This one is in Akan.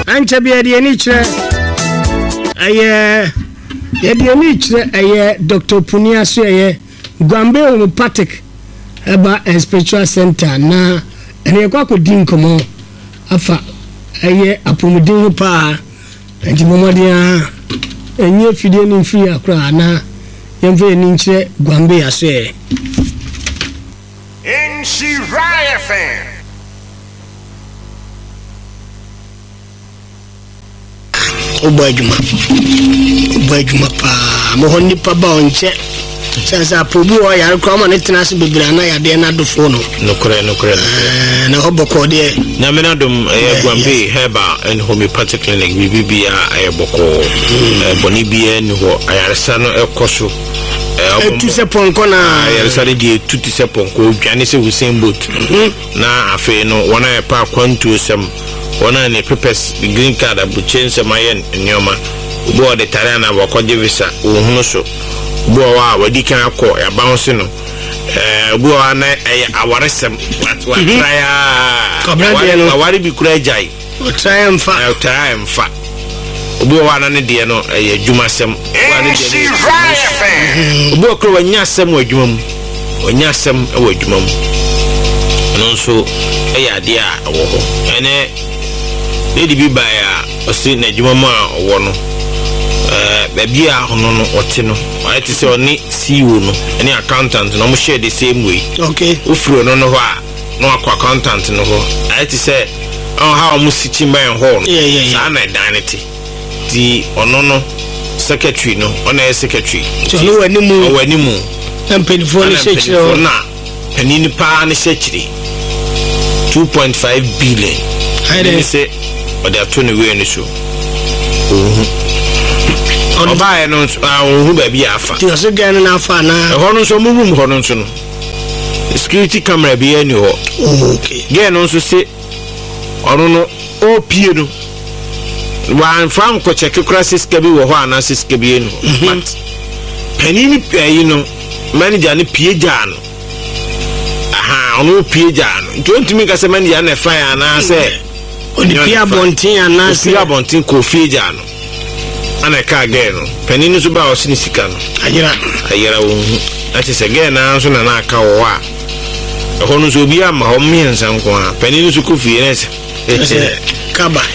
ancha bi de ni kire aye de ni kire aye Dr. Punia so aye Gwambe Homeopathic eba spiritual center na ene kwa ko din komo afa aye apomudin ho pa enti momodia enye fidie ni free akra na yemfe ni kire Gwambe aso aye Nshiraya fan. Obajuma pa mo honni pa ba onche sense aprobu o yare kwa ma ne tenase bebira na yade na dofo no nokore na hoboko de na menadum Gwambe Herbal and Homeopathic Clinic bibia ayeboko boni bia ni ho ayaresa no ekoso tu se ponko na ayaresa de tu se ponko dwane se Hussein Bolt na afi no wona e pa kwantu sem wona ne papers green card abuchen sem ayen nyoma bo de tare na bokoje visa ohunu so bo wa wadi kan akọ ya bounce no bo wa na awaresem what try awari bi kura jai try mfa bo wa na ne de no adwumasem wa ne de bo kro wanya sem adwumam wanya sem adwumam no so ade a wo ho ene lady bi ba ya osi na adwumam a wo no baby a hono no ote no I to say oni CEO no any accountant no mo share the same way okay ofuro no ho a no akwa accountant no ho I to say how mo sichi man ho no sa na danity di ono no secretary no ona secretary so no wani mu empenifor ni secretary na penini pa ni secretary 2.5 billion I didn't say but they are 20 way ni so oba no hu ba bi afa ti so gan na afa na ho no so mu room ho no so no security camera bi ani ho okay gen no so se ono no opie no wan fam ko check crisis ka bi wo ho ana siska bi no but penini pay no manager ni pie ja no aha ono pie ja no don't me ka se manager na fa ya na se oni pia bontin ana se pia bontin ko fie ja no ana ka again penini so ba o sini sika no ayera wo ati se again na so na na aka wo a ho no so bi ama ho miensa nko a penini so ko fie nese kaba